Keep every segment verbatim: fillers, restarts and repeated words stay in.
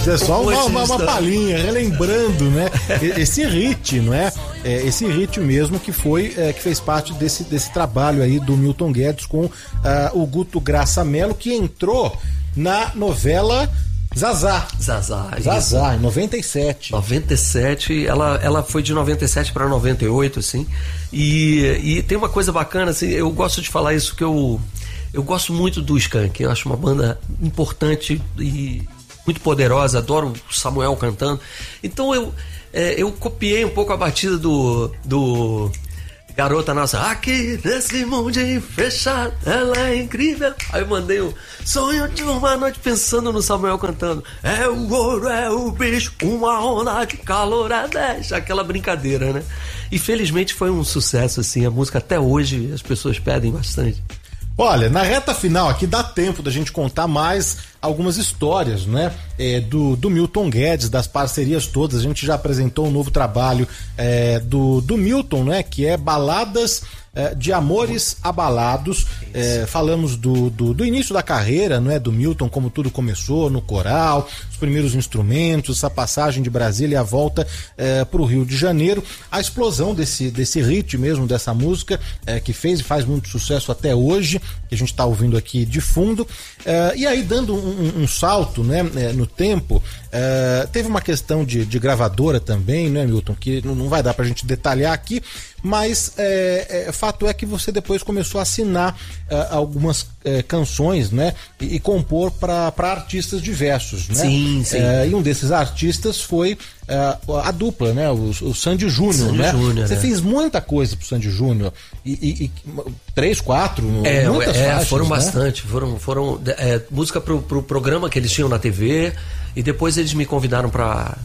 Isso é só uma, uma, uma palhinha, relembrando, né? Esse hit, não é? é? Esse hit mesmo que foi, é, que fez parte desse, desse trabalho aí do Milton Guedes com uh, o Guto Graça Mello, que entrou na novela Zazá. Zazá, Zazá, isso. em noventa e sete. noventa e sete, ela, ela foi de noventa e sete para noventa e oito, assim. E, e tem uma coisa bacana, assim, eu gosto de falar isso, que eu, eu gosto muito do Skank. Eu acho uma banda importante e muito poderosa, adoro o Samuel cantando. Então eu, é, eu copiei um pouco a batida do... do Garota Nossa, aqui nesse mundo fechado, ela é incrível. Aí eu mandei o sonho de uma noite pensando no Samuel cantando. É o ouro, é o bicho, uma onda de calor a deixa. Aquela brincadeira, né? E felizmente foi um sucesso, assim. A música até hoje as pessoas pedem bastante. Olha, na reta final aqui dá tempo da gente contar mais algumas histórias, né? É, do, do Milton Guedes, das parcerias todas. A gente já apresentou um novo trabalho é, do, do Milton, né? Que é Baladas é, de Amores Abalados. É, falamos do, do, do início da carreira, não é? Do Milton, como tudo começou, no coral, os primeiros instrumentos, essa passagem de Brasília e a volta é, para o Rio de Janeiro, a explosão desse, desse hit mesmo, dessa música, é, que fez e faz muito sucesso até hoje, que a gente está ouvindo aqui de fundo. É, e aí, dando um Um, um salto, né, no tempo, uh, teve uma questão de, de gravadora também, né, Milton, que não, não vai dar pra gente detalhar aqui, mas é, é, fato é que você depois começou a assinar uh, algumas uh, canções, né, e, e compor para artistas diversos, né? Sim, sim. Uh, e um desses artistas foi uh, a dupla, né, o, o Sandy Júnior, né? Júnior, você né? fez muita coisa pro Sandy Júnior, e, e, e três, quatro, é, muitas é, faixas, foram né? bastante, foram, foram é, música pro, pro programa que eles tinham na T V, e depois eles me convidaram para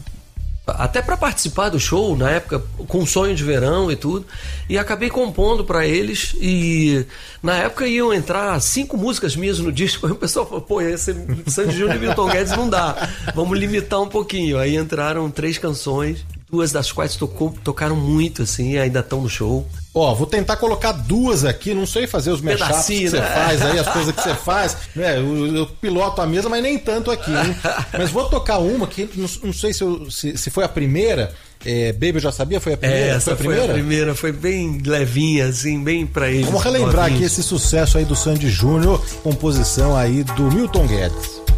até para participar do show na época, com Sonho de Verão e tudo, e acabei compondo para eles, e na época iam entrar cinco músicas minhas no disco. Aí o pessoal falou, pô, esse Sandy Júnior e Milton Guedes não dá, vamos limitar um pouquinho. Aí entraram três canções, duas das quais tocou, tocaram muito, assim, ainda estão no show. Ó, vou tentar colocar duas aqui, não sei fazer os mashups que você né? faz aí, as coisas que você faz, né? Eu, eu piloto a mesa, mas nem tanto aqui, hein? Mas vou tocar uma que não, não sei se, eu, se, se foi a primeira. É, Baby, eu já sabia, foi a primeira? É, essa foi a primeira? Foi a primeira, foi bem levinha, assim, bem pra eles. Vamos relembrar aqui esse sucesso aí do Sandy Júnior, composição aí do Milton Guedes.